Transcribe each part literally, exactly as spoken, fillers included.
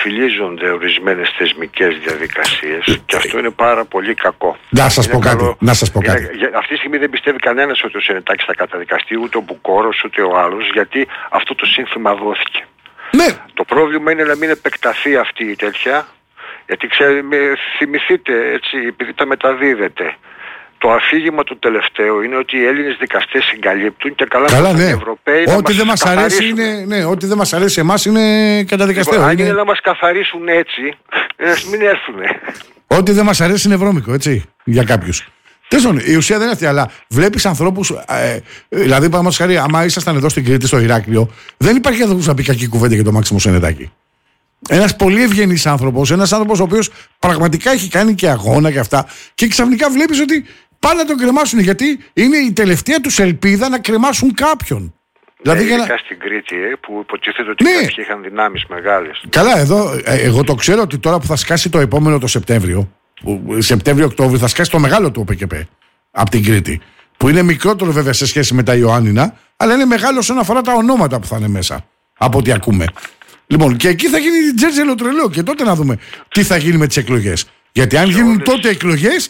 εκφυλίζονται ορισμένες θεσμικές διαδικασίες και αυτό είναι πάρα πολύ κακό. Να σας πω κάτι. Καλό... Να σας πω κάτι. Είναι... Αυτή τη στιγμή δεν πιστεύει κανένας ότι ο Σενετάκης θα καταδικαστεί, ούτε ο Μπουκόρος ούτε ο άλλος, γιατί αυτό το σύνθημα δόθηκε. Ναι. Το πρόβλημα είναι να μην επεκταθεί αυτή η τέτοια, γιατί ξέρετε, θυμηθείτε έτσι, επειδή τα μεταδίδετε. Το αφήγημα του τελευταίου είναι ότι οι Έλληνες δικαστές συγκαλύπτουν και καλά, καλά ναι. οι Ευρωπαίοι ό,τι δεν μας αρέσει είναι, ναι, ό,τι δεν μας αρέσει εμάς είναι καταδικαστέο. Λοιπόν, αν είναι... είναι να μας καθαρίσουν έτσι, μην έρθουνε. Ό,τι δεν μας αρέσει είναι βρώμικο, έτσι, για κάποιους. Τέλος, η ουσία δεν είναι αυτή, αλλά βλέπεις ανθρώπους, ε, δηλαδή παραδείγματος χάρη, άμα ήσασταν εδώ στην Κρήτη, στο Ηράκλειο, δεν υπάρχει άνθρωπος να πει κακή κουβέντα για τον Μάξιμο Σενετάκη. Ένας πολύ ευγενής άνθρωπος, ένας άνθρωπος ο οποίος πραγματικά έχει κάνει και αγώνα και αυτά, και ξαφνικά βλέπεις ότι πάνε να τον κρεμάσουν, γιατί είναι η τελευταία τους ελπίδα να κρεμάσουν κάποιον. Δηλαδή, ειδικά να... στην Κρήτη, ε, που υποτίθεται ότι ναι. κάποιοι είχαν δυνάμεις μεγάλες. Καλά, εδώ, ε, εγώ το ξέρω ότι τώρα που θα σκάσει το επόμενο το Σεπτέμβριο, Σεπτέμβριο-Οκτώβριο, θα σκάσει το μεγάλο του ΟΠΕΚΕΠ από την Κρήτη. Που είναι μικρότερο βέβαια σε σχέση με τα Ιωάννινα, αλλά είναι μεγάλο όσον αφορά τα ονόματα που θα είναι μέσα, από ό,τι ακούμε. Λοιπόν, και εκεί θα γίνει τζέρτζελο τρελό, και τότε να δούμε τι θα γίνει με τις εκλογές. Γιατί αν γίνουν όλες... τότε εκλογές,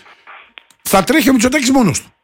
θα τρέχει ο Μητσοτάκης μόνος του.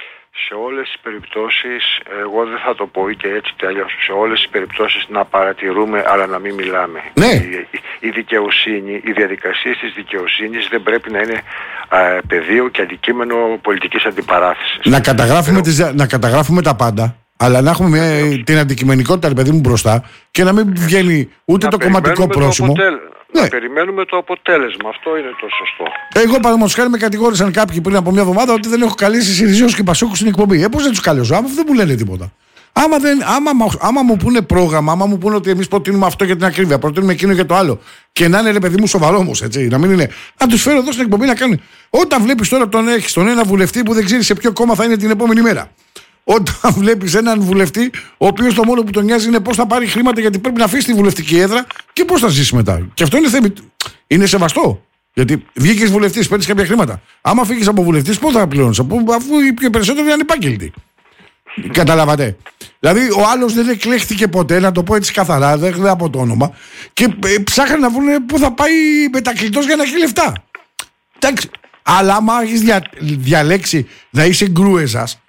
Σε όλες τις περιπτώσεις, εγώ δεν θα το πω είτε έτσι είτε αλλιώς, σε όλες τις περιπτώσεις να παρατηρούμε αλλά να μην μιλάμε. Ναι. Η, η δικαιοσύνη, οι διαδικασίες της δικαιοσύνης δεν πρέπει να είναι α, πεδίο και αντικείμενο πολιτικής αντιπαράθεσης. Να καταγράφουμε, τις, να καταγράφουμε τα πάντα, αλλά να έχουμε μια, την αντικειμενικότητα, ρε παιδί μου, μπροστά, και να μην βγαίνει ούτε να το κομματικό πρόσημο. Το αποτέλ... Ναι. Να περιμένουμε το αποτέλεσμα. Αυτό είναι το σωστό. Εγώ παραδείγματος χάρη με κατηγόρησαν κάποιοι πριν από μια εβδομάδα ότι δεν έχω καλέσει Συριζέους και Πασόκους στην εκπομπή. Ε, πώς δεν τους καλέσω, άμα δεν μου λένε τίποτα. Άμα, δεν, άμα, άμα μου πούνε πρόγραμμα, άμα μου πούνε ότι εμείς προτείνουμε αυτό για την ακρίβεια, προτείνουμε εκείνο για το άλλο, και να είναι, ρε παιδί μου, σοβαρό όμως, έτσι, να μην είναι. Να τους φέρω εδώ στην εκπομπή να κάνουν. Όταν βλέπεις τώρα τον έχεις τον ένα βουλευτή που δεν ξέρει σε ποιο κόμμα θα είναι την επόμενη μέρα. Όταν βλέπεις έναν βουλευτή, ο οποίος το μόνο που τον νοιάζει είναι πώς θα πάρει χρήματα, γιατί πρέπει να αφήσει τη βουλευτική έδρα και πώς θα ζήσει μετά. Και αυτό είναι θέμη. Είναι σεβαστό. Γιατί βγήκες βουλευτής, παίρνεις κάποια χρήματα. Άμα φύγεις από βουλευτής, πώς θα πληρώνεις, αφού οι πιο περισσότεροι είναι ανυπάγγελτοι. Καταλάβατε. Δηλαδή, ο άλλος δεν εκλέχθηκε ποτέ, να το πω έτσι καθαρά, δεν θα πω το όνομα, και ψάχναν να βρουν πού θα πάει μετακλητός για να έχει λεφτά. Εντάξει. Αλλά άμα έχεις δια... διαλέξει να είσαι γκρούεζας,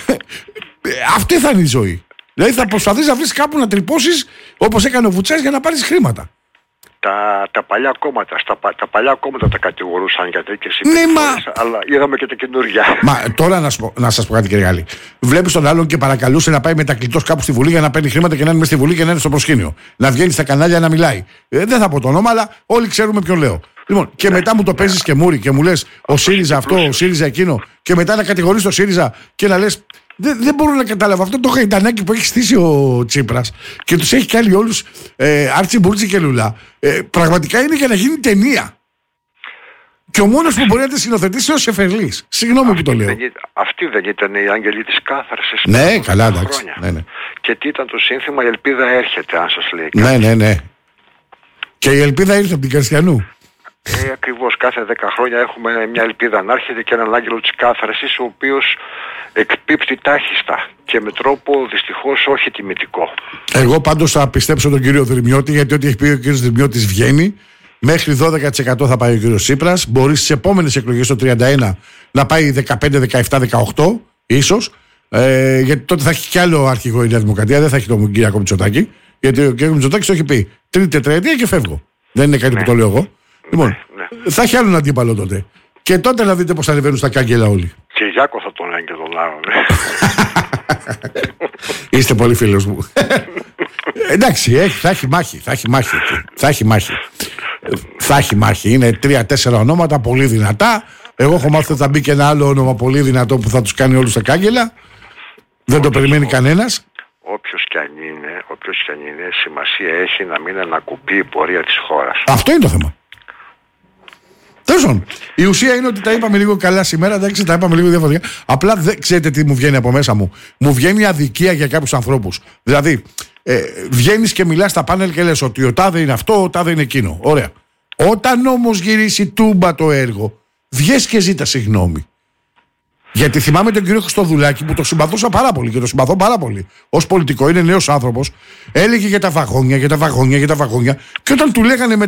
αυτή θα είναι η ζωή. Δηλαδή θα προσπαθείς να βρεις κάπου να τρυπώσεις, όπως έκανε ο Βουτσάς, για να πάρεις χρήματα. Τα, τα παλιά κόμματα, στα, τα παλιά κόμματα τα κατηγορούσαν για τέτοιες συμπεριφορές, ναι, μα... αλλά είδαμε και τα καινούργια. Μα τώρα να, πω, να σας πω κάτι, κύριε Γάλλη. Βλέπεις τον άλλον και παρακαλούσε να πάει μετακλητός κάπου στη Βουλή για να παίρνει χρήματα και να είναι μέσα στη Βουλή και να είναι στο προσκήνιο. Να βγαίνει στα κανάλια να μιλάει. Ε, δεν θα πω το όνομα, αλλά όλοι ξέρουμε ποιον λέω. Λοιπόν, και ναι, μετά μου το ναι. παίζεις και μούρι και μου λες ο ΣΥΡΙΖΑ αυτό, ο ΣΥΡΙΖΑ εκείνο, και μετά να κατηγορείς το ΣΥΡΙΖΑ και να λες. Δεν, δεν μπορώ να καταλάβω αυτό το χαϊντανάκι που έχει στήσει ο Τσίπρας και τους έχει κάνει όλους ε, Άρτσι Μπούρτζι και Λουλά. Ε, πραγματικά είναι για να γίνει ταινία. Και ο μόνος που μπορεί να τη σκηνοθετήσει είναι ο Σεφερλής. Συγγνώμη που το λέω. Δεν, αυτή δεν ήταν η άγγελη της κάθαρσης. Ναι, καλά, εντάξει. Ναι, ναι. Και τι ήταν το σύνθημα, η ελπίδα έρχεται, αν σας λέει κάτι. Ναι, ναι, ναι. Και η ελπίδα ήρθε από την Καριστιανού. Ε, ακριβώς, κάθε δέκα χρόνια έχουμε μια ελπίδα να έρχεται και έναν άγγελο της κάθαρσης, ο οποίος εκπίπτει τάχιστα και με τρόπο δυστυχώς όχι τιμητικό. Εγώ πάντως θα πιστέψω τον κύριο Δρυμιώτη, γιατί ό,τι έχει πει ο κύριος Δρυμιώτης βγαίνει. Μέχρι δώδεκα τοις εκατό θα πάει ο κύριος Τσίπρας. Μπορεί στις επόμενες εκλογές το τριάντα ένα να πάει δεκαπέντε, δεκαεπτά, δεκαοκτώ ίσως. Ε, γιατί τότε θα έχει κι άλλο αρχηγό η Νέα Δημοκρατία, δεν θα έχει τον Κυριάκο Μητσοτάκη. Γιατί ο κύριος Μητσοτάκης το έχει πει. Τρίτη τετραετία και φεύγω. Δεν είναι κάτι ναι. που το λέω εγώ. Λοιπόν, ναι, ναι. θα έχει άλλον αντίπαλο τότε. Και τότε να δείτε πώς ανεβαίνουν στα κάγκελα όλοι. Κυριάκο θα τον λένε και τον άλλον. Είστε πολύ φίλος μου. Εντάξει, έχει, θα έχει μάχη. Θα έχει μάχη. Θα έχει μάχη. θα έχει μάχη. Είναι τρία-τέσσερα ονόματα πολύ δυνατά. Εγώ έχω μάθει ότι θα μπει και ένα άλλο όνομα πολύ δυνατό που θα τους κάνει όλους τα κάγκελα. Δεν το περιμένει κανένας. Όποιος κι αν είναι, όποιος κι αν είναι, σημασία έχει να μην ανακουπεί η πορεία της χώρας. Αυτό είναι το θέμα. Τέλος, η ουσία είναι ότι τα είπαμε λίγο καλά σήμερα, εντάξει, τα είπαμε λίγο διαφορετικά. Απλά δεν ξέρετε τι μου βγαίνει από μέσα μου. Μου βγαίνει αδικία για κάποιους ανθρώπους. Δηλαδή, ε, βγαίνεις και μιλάς στα πάνελ και λες ότι ο τάδε είναι αυτό, ο τάδε είναι εκείνο. Ωραία. Όταν όμως γυρίσει τούμπα το έργο, βγες και ζήτα συγγνώμη. Γιατί θυμάμαι τον κύριο Χριστοδουλάκη που το συμπαθούσα πάρα πολύ και το συμπαθώ πάρα πολύ. Ως πολιτικό, είναι νέος άνθρωπος. Έλεγε για τα βαγόνια, για τα βαγόνια, για τα βαγόνια. Και όταν του λέγανε